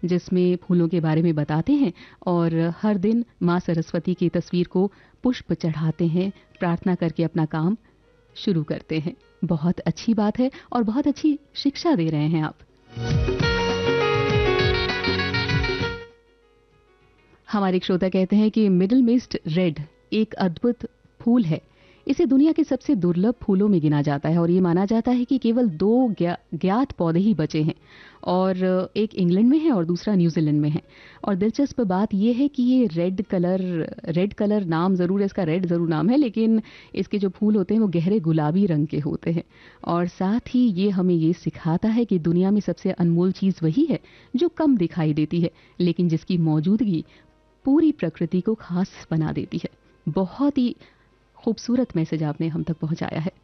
जिसमें फूलों के बारे में बताते हैं और हर दिन माँ सरस्वती की तस्वीर को पुष्प चढ़ाते हैं, प्रार्थना करके अपना काम शुरू करते हैं। बहुत अच्छी बात है और बहुत अच्छी शिक्षा दे रहे हैं आप। हमारे एक श्रोता कहते हैं कि मिडिल मिस्ट रेड एक अद्भुत फूल है। इसे दुनिया के सबसे दुर्लभ फूलों में गिना जाता है और ये माना जाता है कि केवल 2 ज्ञात पौधे ही बचे हैं और एक इंग्लैंड में है और दूसरा न्यूजीलैंड में है। और दिलचस्प बात यह है कि ये रेड कलर नाम ज़रूर, इसका रेड ज़रूर नाम है, लेकिन इसके जो फूल होते हैं वो गहरे गुलाबी रंग के होते हैं। और साथ ही ये हमें ये सिखाता है कि दुनिया में सबसे अनमोल चीज़ वही है जो कम दिखाई देती है, लेकिन जिसकी मौजूदगी पूरी प्रकृति को खास बना देती है। बहुत ही खूबसूरत मैसेज आपने हम तक पहुंचाया है।